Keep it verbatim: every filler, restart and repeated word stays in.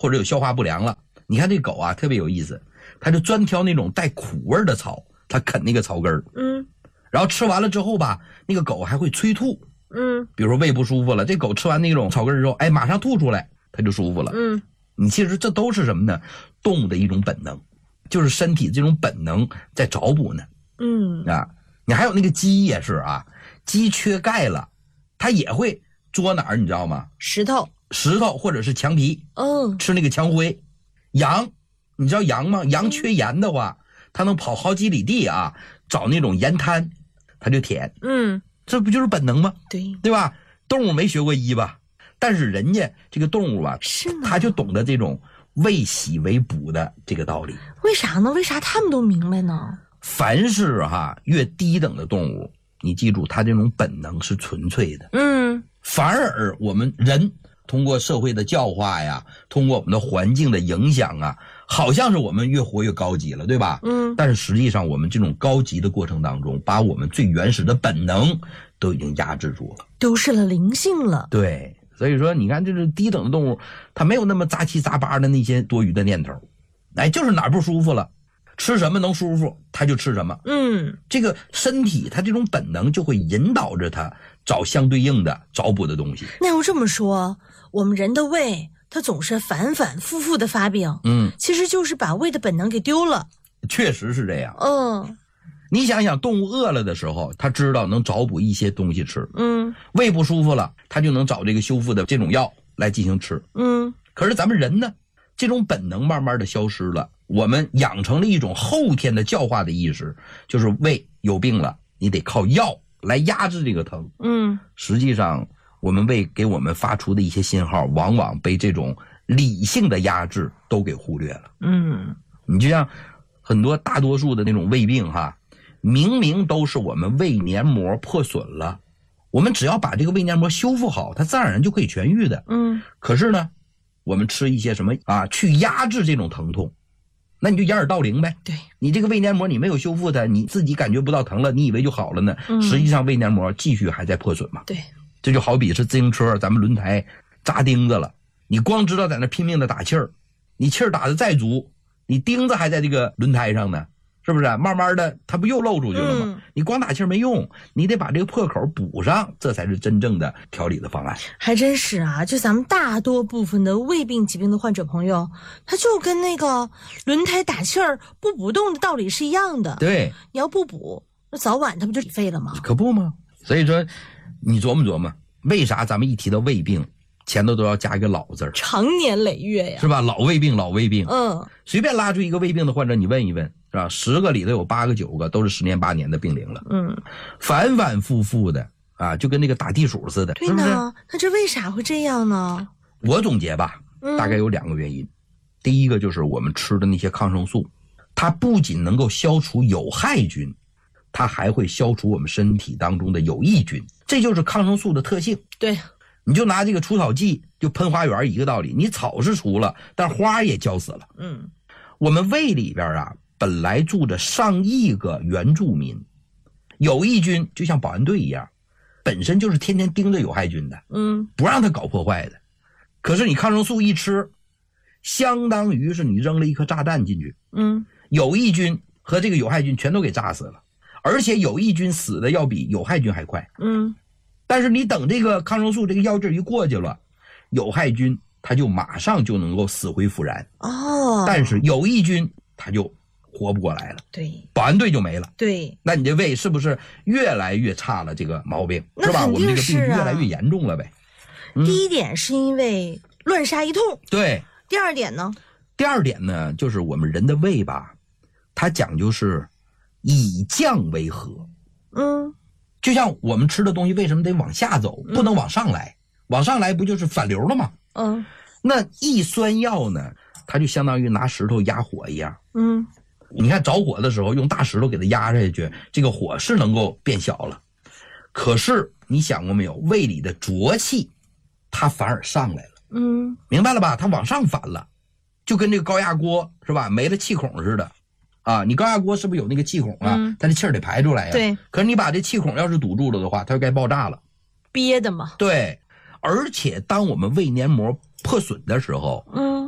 或者有消化不良了。你看这狗啊特别有意思，它就专挑那种带苦味的草，它啃那个草根儿， 嗯， 然后吃完了之后吧，那个狗还会催吐， 嗯， 比如说胃不舒服了，这狗吃完那种草根之后，哎，马上吐出来，它就舒服了。 嗯， 你其实这都是什么呢？动物的一种本能，就是身体这种本能在找补呢。 嗯啊，你还有那个鸡也是啊，鸡缺钙了，它也会捉哪儿，你知道吗？ 石头， 石头或者是墙皮， 嗯， 吃那个墙灰。羊，你知道羊吗？羊缺盐的话，它能跑好几里地啊，找那种盐滩，它就舔。 嗯， 这不就是本能吗？ 对， 对吧？动物没学过医吧？但是人家这个动物啊， 是吗？ 它就懂得这种为喜为补的这个道理。 为啥呢？为啥他们都明白呢？ 凡是哈越低等的动物，你记住，它这种本能是纯粹的。 嗯， 反而我们人通过社会的教化呀，通过我们的环境的影响啊，好像是我们越活越高级了，对吧？ 嗯， 但是实际上我们这种高级的过程当中，把我们最原始的本能都已经压制住了， 丢失了灵性了。 对，所以说你看这是低等的动物，它没有那么杂七杂八的那些多余的念头，哎，就是哪儿不舒服了，吃什么能舒服它就吃什么。 嗯， 这个身体它这种本能就会引导着它找相对应的找补的东西。 那要这么说，我们人的胃它总是反反复复的发病， 嗯， 其实就是把胃的本能给丢了。 确实是这样。 嗯， 你想想，动物饿了的时候，它知道能找补一些东西吃， 嗯， 胃不舒服了，它就能找这个修复的这种药来进行吃。 嗯， 可是咱们人呢，这种本能慢慢的消失了，我们养成了一种后天的教化的意识，就是胃有病了，你得靠药来压制这个疼。 嗯， 实际上我们胃给我们发出的一些信号，往往被这种理性的压制都给忽略了。 嗯， 你就像很多大多数的那种胃病哈，明明都是我们胃黏膜破损了，我们只要把这个胃黏膜修复好，它自然而然就可以痊愈的。 嗯， 可是呢，我们吃一些什么啊，去压制这种疼痛，那你就掩耳盗铃呗。 对， 你这个胃黏膜你没有修复它，你自己感觉不到疼了，你以为就好了呢？ 嗯， 实际上胃黏膜继续还在破损嘛。 对， 这就好比是自行车咱们轮胎扎钉子了，你光知道在那拼命的打气儿，你气儿打得再足，你钉子还在这个轮胎上呢，是不是？慢慢的它不又漏出去了吗？ 嗯， 你光打气儿没用，你得把这个破口补上，这才是真正的调理的方案。 还真是啊，就咱们大多部分的胃病疾病的患者朋友，他就跟那个轮胎打气儿不补动的道理是一样的。 对， 你要不补，那早晚它不就废了吗？ 可不吗？所以说你琢磨琢磨，为啥咱们一提到胃病前头都要加一个老字儿， 长年累月呀， 是吧？老胃病，老胃病。 嗯， 随便拉出一个胃病的患者，你问一问，是吧？十个里头有八个九个都是十年八年的病龄了， 嗯， 反反复复的啊，就跟那个打地鼠似的， 对是不是？ 呢。那这为啥会这样呢？ 我总结吧， 嗯， 大概有两个原因。第一个就是我们吃的那些抗生素，它不仅能够消除有害菌，它还会消除我们身体当中的有益菌，这就是抗生素的特性。 对， 你就拿这个除草剂就喷花园一个道理，你草是除了，但花也浇死了。 嗯， 我们胃里边啊，本来住着上亿个原住民，有益菌就像保安队一样，本身就是天天盯着有害菌的， 嗯， 不让它搞破坏的。可是你抗生素一吃，相当于是你扔了一颗炸弹进去， 嗯， 有益菌和这个有害菌全都给炸死了，而且有益菌死的要比有害菌还快。 嗯， 但是你等这个抗生素这个药劲一过去了，有害菌它就马上就能够死灰复燃， 哦， 但是有益菌它就活不过来了， 对保安队就没了。 对， 那你这胃是不是越来越差了？这个毛病那是吧？ 肯定我们这个病是啊越来越严重了呗。嗯、 第一点是因为乱杀一通， 对。 第二点呢？ 第二点呢，就是我们人的胃吧，它讲究是以降为和。 嗯， 就像我们吃的东西为什么得往下走，不能往上来，嗯、往上来不就是反流了吗？ 嗯， 那抑酸药呢，它就相当于拿石头压火一样。 嗯， 你看着火的时候用大石头给它压下去，这个火是能够变小了，可是你想过没有，胃里的浊气它反而上来了。 嗯， 明白了吧？它往上反了，就跟这个高压锅是吧，没了气孔似的啊。你高压锅是不是有那个气孔啊？嗯、它的气儿得排出来呀。 对。 可是你把这气孔要是堵住了的话，它就该爆炸了。 憋的嘛。 对。而且当我们胃黏膜破损的时候， 嗯，